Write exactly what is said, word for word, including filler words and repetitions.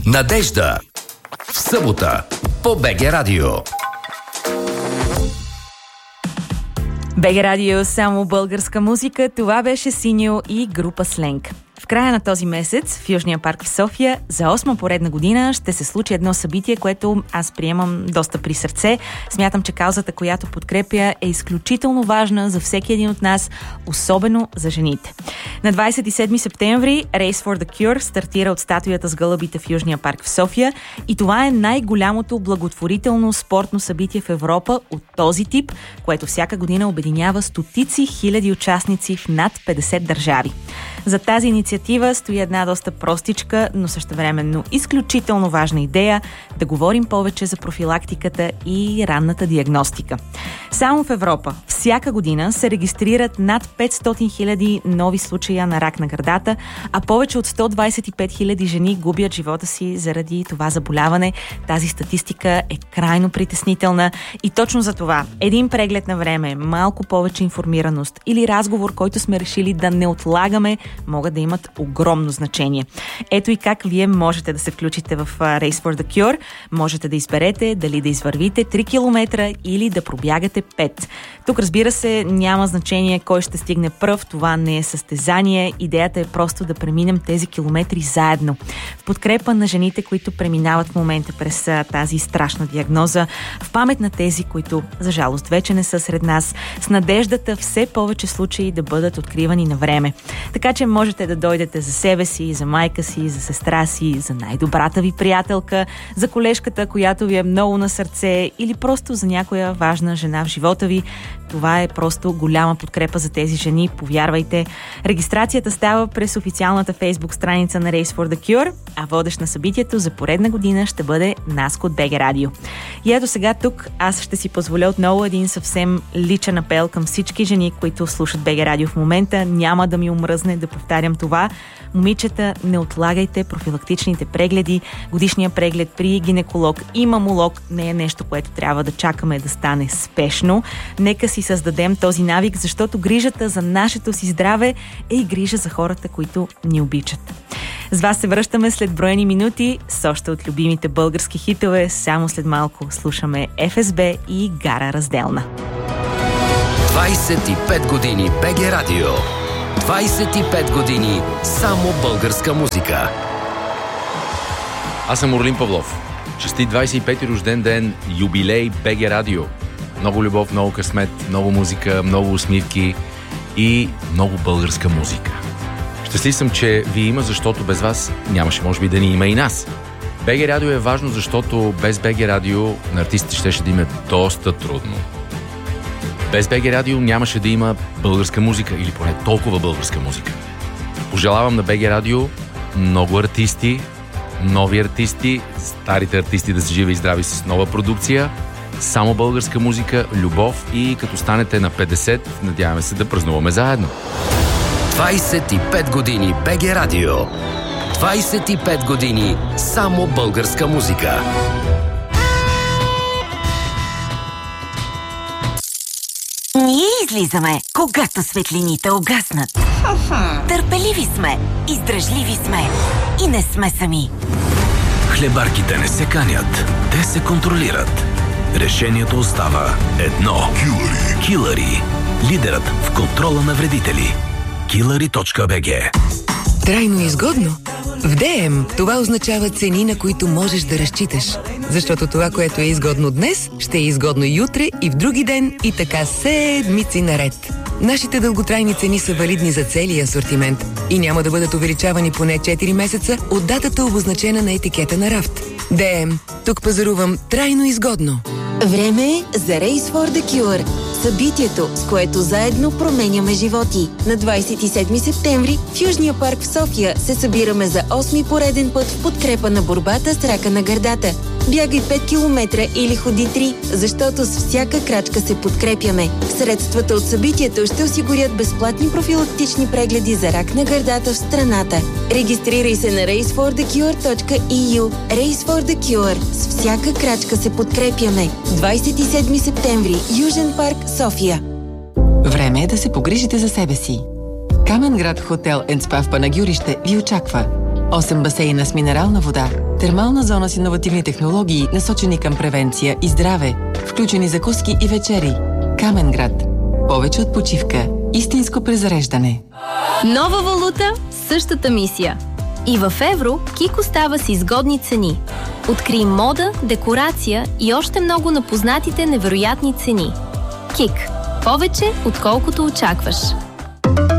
Надежда. В събота по БГ Радио. БГ Радио, само българска музика. Това беше Синьо и група Сленг. В края на този месец в Южния парк в София за осма поредна година ще се случи едно събитие, което аз приемам доста при сърце. Смятам, че каузата, която подкрепя, е изключително важна за всеки един от нас, особено за жените. На двадесет и седми септември Race for the Cure стартира от статуята с гълъбите в Южния парк в София и това е най-голямото благотворително спортно събитие в Европа от този тип, което всяка година обединява стотици хиляди участници в над петдесет държави. За тази инициатива стои една доста простичка, но същевременно изключително важна идея да говорим повече за профилактиката и ранната диагностика. Само в Европа всяка година се регистрират над петстотин хиляди нови случая на рак на гърдата, а повече от сто двадесет и пет хиляди жени губят живота си заради това заболяване. Тази статистика е крайно притеснителна и точно за това един преглед на време, малко повече информираност или разговор, който сме решили да не отлагаме, могат да имат огромно значение. Ето и как вие можете да се включите в Race for the Cure. Можете да изберете дали да извървите три километра или да пробягате пет. Тук, разбира се, няма значение кой ще стигне пръв. Това не е състезание. Идеята е просто да преминем тези километри заедно. В подкрепа на жените, които преминават в момента през тази страшна диагноза, в памет на тези, които, за жалост, вече не са сред нас, с надеждата все повече случаи да бъдат откривани на време. Така че можете да дойдете за себе си, за майка си, за сестра си, за най-добрата ви приятелка, за колежката, която ви е много на сърце или просто за някоя важна жена в живота ви. Това е просто голяма подкрепа за тези жени, повярвайте. Регистрацията става през официалната фейсбук страница на Race for the Cure, а водещ на събитието за поредна година ще бъде Наско от БГ Радио. И ето сега тук аз ще си позволя отново един съвсем личен апел към всички жени, които слушат БГ Радио в момента. Няма да ми омръзне да повтарям това. Момичета, не отлагайте профилактичните прегледи. Годишният преглед при гинеколог и мамолог не е нещо, което трябва да чакаме да стане спешно. Нека си създадем този навик, защото грижата за нашето си здраве е и грижа за хората, които ни обичат. С вас се връщаме след броени минути с още от любимите български хитове. Само след малко слушаме Еф Ес Би и Гара Разделна. двадесет и пет години БГ Радио. двадесет и пет години само българска музика. Аз съм Орлин Павлов. Честит двадесет и пети рожден ден, юбилей БГ Радио. Много любов, много късмет, много музика, много усмивки и много българска музика. Щастлив съм, че ви има, защото без вас нямаше, може би, да ни има и нас. БГ Радио е важно, защото без БГ Радио на артистите щеше да им е доста трудно. Без БГ Радио нямаше да има българска музика или поне толкова българска музика. Пожелавам на БГ Радио много артисти, нови артисти, старите артисти да са живи и здрави с нова продукция, само българска музика, любов и като станете на петдесет, надяваме се да празнуваме заедно. двадесет и пет години БГ Радио. двадесет и пет години само българска музика. Ние излизаме, когато светлините угаснат. Търпеливи сме, издръжливи сме и не сме сами. Хлебарките не се канят, те се контролират. Решението остава едно. Килъри. Килъри. Лидерът в контрола на вредители. килъри точка би джи. Трайно изгодно? В ДМ това означава цени, на които можеш да разчиташ. Защото това, което е изгодно днес, ще е изгодно и утре, и в други ден, и така седмици наред. Нашите дълготрайни цени са валидни за целия асортимент и няма да бъдат увеличавани поне четири месеца от датата, обозначена на етикета на рафт. ДМ. Тук пазарувам трайно изгодно. Време е за Race for the Cure. Събитието, с което заедно променяме животи. На двадесет и седми септември в Южния парк в София се събираме за осми пореден път в подкрепа на борбата с рака на гърдата. Бягай пет километра или ходи три, защото с всяка крачка се подкрепяме. Средствата от събитието ще осигурят безплатни профилактични прегледи за рак на гърдата в страната. Регистрирай се на рейс фор да кюр точка и ю. Race for the Cure. С всяка крачка се подкрепяме. двадесет и седми септември, Южен парк, София. Време е да се погрижите за себе си. Камен град хотел енд спа в Панагюрище ви очаква. осем басейна с минерална вода, термална зона с иновативни технологии, насочени към превенция и здраве, включени закуски и вечери. Камен град. Повече от почивка. Истинско презареждане. Нова валута, същата мисия. И в евро Кик остава с изгодни цени. Открий мода, декорация и още много на познатите невероятни цени. Кик. Повече, отколкото очакваш.